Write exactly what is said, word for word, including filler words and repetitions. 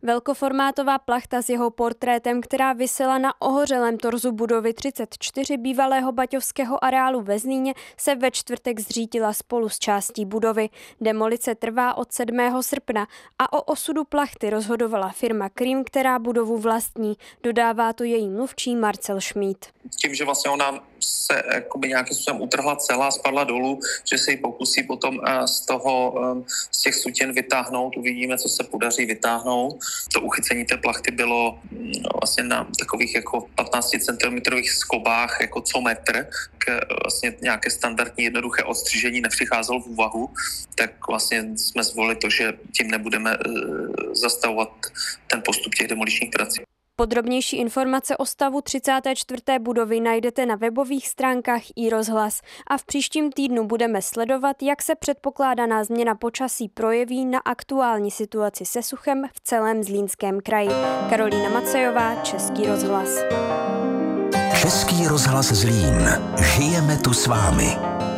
Velkoformátová plachta s jeho portrétem, která visela na ohořelém torzu budovy třicet čtyři bývalého baťovského areálu ve Zlíně, se ve čtvrtek zřítila spolu s částí budovy. Demolice trvá od sedmého srpna a o osudu plachty rozhodovala firma Krím, která budovu vlastní. Dodává to její mluvčí Marcel Šmíd. Tím, že vlastně ona se jakoby nějakým způsobem utrhla celá, spadla dolů, že se jí pokusí potom z toho, z těch sutin vytáhnout. Uvidíme, co se podaří vytáhnout. To uchycení té plachty bylo vlastně na takových jako patnáct centimetrových skobách, jako co metr, k vlastně nějaké standardní jednoduché odstřižení nepřicházelo v úvahu, tak vlastně jsme zvolili to, že tím nebudeme zastavovat ten postup těch demoličních prací. Podrobnější informace o stavu třicáté čtvrté budovy najdete na webových stránkách iRozhlas a v příštím týdnu budeme sledovat, jak se předpokládaná změna počasí projeví na aktuální situaci se suchem v celém Zlínském kraji. Karolína Macejová, Český rozhlas. Český rozhlas Zlín. Žijeme tu s vámi.